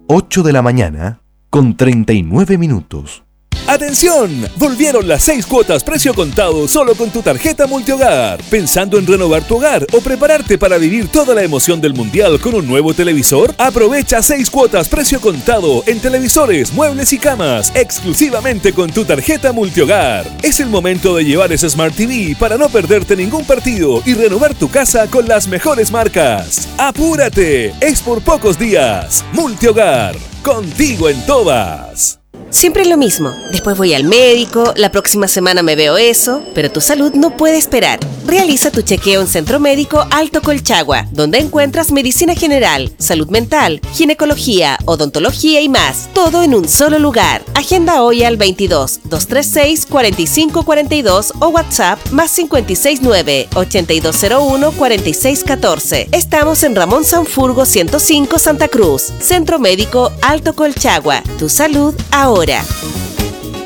8 de la mañana con 39 minutos. ¡Atención! Volvieron las 6 cuotas precio contado solo con tu tarjeta Multihogar. ¿Pensando en renovar tu hogar o prepararte para vivir toda la emoción del Mundial con un nuevo televisor? Aprovecha 6 cuotas precio contado en televisores, muebles y camas, exclusivamente con tu tarjeta Multihogar. Es el momento de llevar ese Smart TV para no perderte ningún partido y renovar tu casa con las mejores marcas. ¡Apúrate! Es por pocos días. Multihogar, contigo en todas. Siempre lo mismo. Después voy al médico, la próxima semana me veo eso, pero tu salud no puede esperar. Realiza tu chequeo en Centro Médico Alto Colchagua, donde encuentras medicina general, salud mental, ginecología, odontología y más. Todo en un solo lugar. Agenda hoy al 22-236-4542 o WhatsApp más 569-8201-4614. Estamos en Ramón Sanfurgo 105 Santa Cruz. Centro Médico Alto Colchagua. Tu salud ahora.